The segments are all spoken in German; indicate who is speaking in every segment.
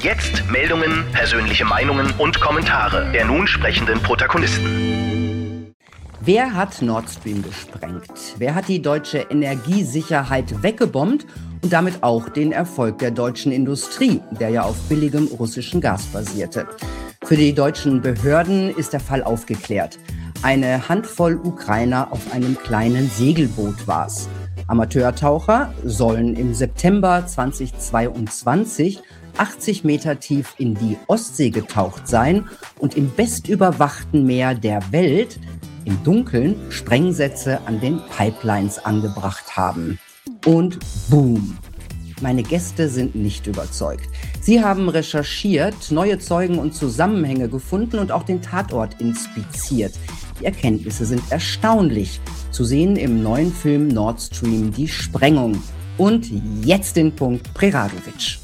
Speaker 1: Jetzt Meldungen, persönliche Meinungen und Kommentare der nun sprechenden Protagonisten.
Speaker 2: Wer hat Nord Stream gesprengt? Wer hat die deutsche Energiesicherheit weggebombt und damit auch den Erfolg der deutschen Industrie, der ja auf billigem russischen Gas basierte? Für die deutschen Behörden ist der Fall aufgeklärt. Eine Handvoll Ukrainer auf einem kleinen Segelboot war's. Amateurtaucher sollen im September 2022 80 Meter tief in die Ostsee getaucht sein und im bestüberwachten Meer der Welt im Dunkeln Sprengsätze an den Pipelines angebracht haben. Und boom! Meine Gäste sind nicht überzeugt. Sie haben recherchiert, neue Zeugen und Zusammenhänge gefunden und auch den Tatort inspiziert. Die Erkenntnisse sind erstaunlich. Zu sehen im neuen Film Nord Stream, die Sprengung. Und jetzt den Punkt Preradovic.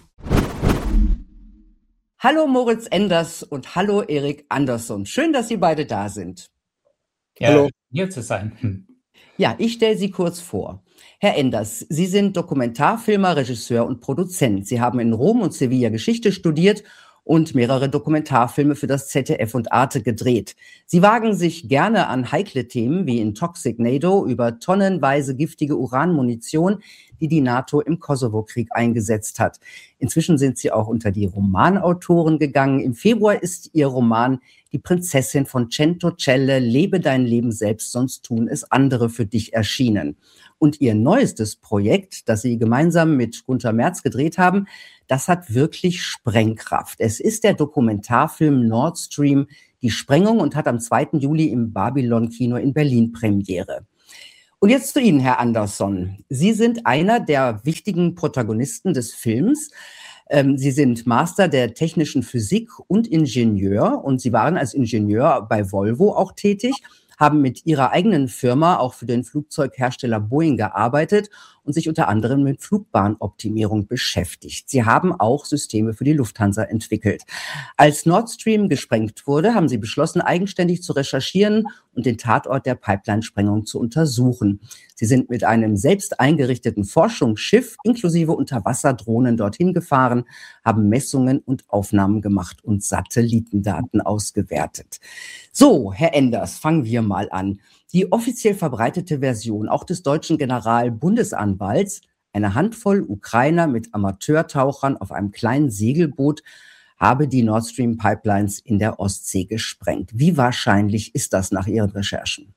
Speaker 2: Hallo Moritz Enders und hallo Erik Andersson. Schön, dass Sie beide da sind.
Speaker 3: Ja, hallo. Hier zu sein.
Speaker 2: Ja, ich stelle Sie kurz vor. Herr Enders, Sie sind Dokumentarfilmer, Regisseur und Produzent. Sie haben in Rom und Sevilla Geschichte studiert und mehrere Dokumentarfilme für das ZDF und Arte gedreht. Sie wagen sich gerne an heikle Themen wie in Toxic NATO über tonnenweise giftige Uranmunition, die die NATO im Kosovo-Krieg eingesetzt hat. Inzwischen sind Sie auch unter die Romanautoren gegangen. Im Februar ist Ihr Roman Die Prinzessin von Centocelle, Lebe dein Leben selbst, sonst tun es andere für dich erschienen. Und Ihr neuestes Projekt, das Sie gemeinsam mit Gunter Merz gedreht haben, das hat wirklich Sprengkraft. Es ist der Dokumentarfilm Nord Stream, die Sprengung, und hat am 2. Juli im Babylon-Kino in Berlin Premiere. Und jetzt zu Ihnen, Herr Andersson. Sie sind einer der wichtigen Protagonisten des Films. Sie sind Master der technischen Physik und Ingenieur und Sie waren als Ingenieur bei Volvo auch tätig, haben mit Ihrer eigenen Firma auch für den Flugzeughersteller Boeing gearbeitet und sich unter anderem mit Flugbahnoptimierung beschäftigt. Sie haben auch Systeme für die Lufthansa entwickelt. Als Nord Stream gesprengt wurde, haben Sie beschlossen, eigenständig zu recherchieren und den Tatort der Pipeline-Sprengung zu untersuchen. Sie sind mit einem selbst eingerichteten Forschungsschiff inklusive Unterwasserdrohnen dorthin gefahren, haben Messungen und Aufnahmen gemacht und Satellitendaten ausgewertet. So, Herr Enders, fangen wir mal an. Die offiziell verbreitete Version auch des deutschen Generalbundesanwalts, eine Handvoll Ukrainer mit Amateurtauchern auf einem kleinen Segelboot, habe die Nord Stream Pipelines in der Ostsee gesprengt. Wie wahrscheinlich ist das nach Ihren Recherchen?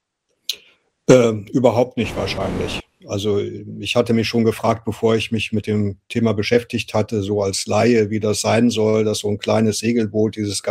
Speaker 4: Überhaupt nicht wahrscheinlich. Also ich hatte mich schon gefragt, bevor ich mich mit dem Thema beschäftigt hatte, so als Laie, wie das sein soll, dass so ein kleines Segelboot diese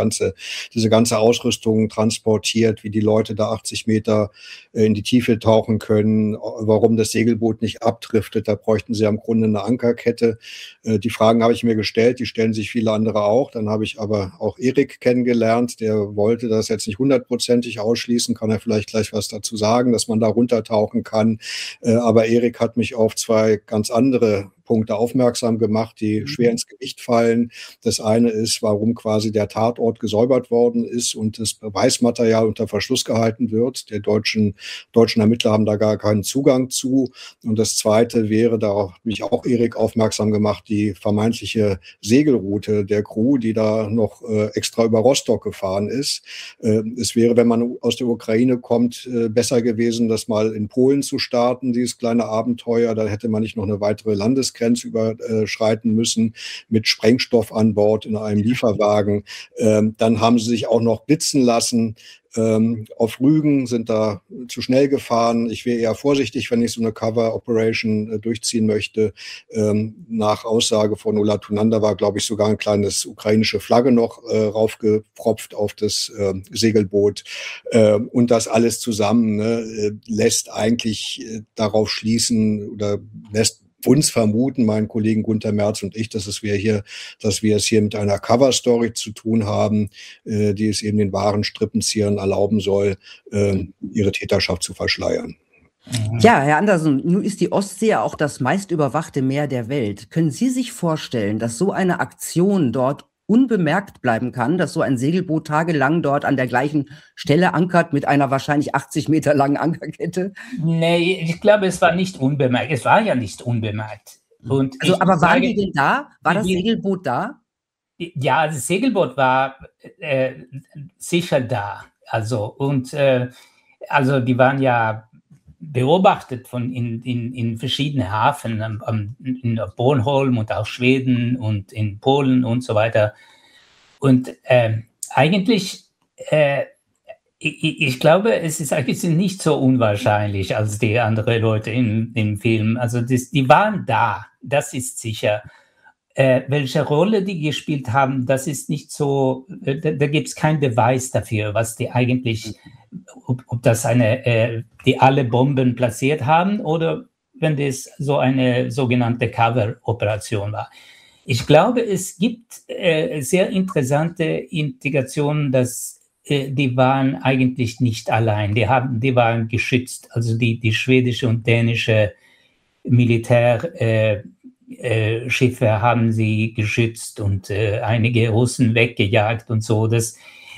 Speaker 4: ganze Ausrüstung transportiert, wie die Leute da 80 Meter in die Tiefe tauchen können, warum das Segelboot nicht abdriftet. Da bräuchten sie im Grunde eine Ankerkette. Die Fragen habe ich mir gestellt, die stellen sich viele andere auch. Dann habe ich aber auch Erik kennengelernt, der wollte das jetzt nicht 100%ig ausschließen, kann er vielleicht gleich was dazu sagen, dass man da runtertauchen kann. Aber Erik hat mich auf zwei ganz andere Punkte aufmerksam gemacht, die schwer ins Gewicht fallen. Das eine ist, warum quasi der Tatort gesäubert worden ist und das Beweismaterial unter Verschluss gehalten wird. Die deutschen Ermittler haben da gar keinen Zugang zu. Und das zweite wäre, darauf hat mich auch Erik aufmerksam gemacht, die vermeintliche Segelroute der Crew, die da noch extra über Rostock gefahren ist. Es wäre, wenn man aus der Ukraine kommt, besser gewesen, das mal in Polen zu starten, dieses kleine Abenteuer. Da hätte man nicht noch eine weitere Landesgrenze überschreiten müssen mit Sprengstoff an Bord in einem Lieferwagen. Dann haben sie sich auch noch blitzen lassen. Auf Rügen sind da zu schnell gefahren. Ich wäre eher vorsichtig, wenn ich so eine Cover-Operation durchziehen möchte. Nach Aussage von Ola Tunanda war, glaube ich, sogar ein kleines ukrainische Flagge noch raufgepropft auf das Segelboot. Und das alles zusammen lässt eigentlich darauf schließen oder lässt uns vermuten, meinen Kollegen Gunter Merz und ich, dass wir es hier mit einer Cover-Story zu tun haben, die es eben den wahren Strippenziehern erlauben soll, ihre Täterschaft zu verschleiern.
Speaker 2: Ja, Herr Andersson, nun ist die Ostsee ja auch das meistüberwachte Meer der Welt. Können Sie sich vorstellen, dass so eine Aktion dort unbemerkt bleiben kann, dass so ein Segelboot tagelang dort an der gleichen Stelle ankert mit einer wahrscheinlich 80 Meter langen Ankerkette?
Speaker 3: Nee, ich glaube, es war nicht unbemerkt. Es war ja nicht unbemerkt. Und
Speaker 2: also, aber waren die denn da? War das Segelboot da?
Speaker 3: Ja, das Segelboot war sicher da. Also, also die waren ja beobachtet in verschiedenen Hafen, in Bornholm und auch Schweden und in Polen und so weiter. Und eigentlich, ich glaube, es ist eigentlich nicht so unwahrscheinlich als die anderen Leute im Film. Also die waren da, das ist sicher. Welche Rolle die gespielt haben, das ist nicht so, da gibt es keinen Beweis dafür, was die eigentlich, ob das die alle Bomben platziert haben oder wenn das so eine sogenannte Cover-Operation war. Ich glaube, es gibt sehr interessante Integrationen, dass die waren eigentlich nicht allein, die waren geschützt, also die schwedische und dänische Militärschiffe haben sie geschützt und einige Russen weggejagt und so. Es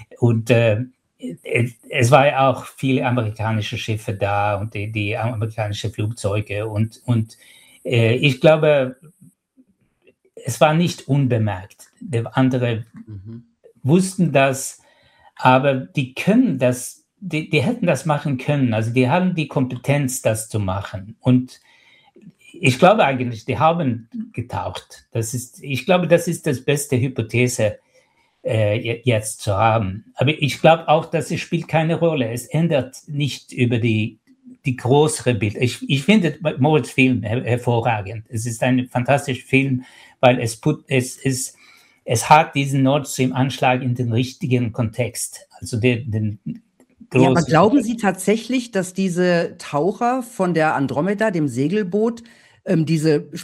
Speaker 3: war ja auch viele amerikanische Schiffe da und die amerikanischen Flugzeuge und ich glaube, es war nicht unbemerkt. Die anderen wussten das, aber die können das, die hätten das machen können. Also die haben die Kompetenz, das zu machen. Und ich glaube eigentlich, die haben getaucht. Ich glaube, das ist das beste Hypothese jetzt zu haben. Aber ich glaube auch, dass es spielt keine Rolle. Es ändert nicht über die größere Bild. Ich finde Moritz' Film hervorragend. Es ist ein fantastischer Film, weil es hat diesen Nord Stream-Anschlag in den richtigen Kontext. Also den
Speaker 2: ja, aber glauben Sie tatsächlich, dass diese Taucher von der Andromeda, dem Segelboot, diese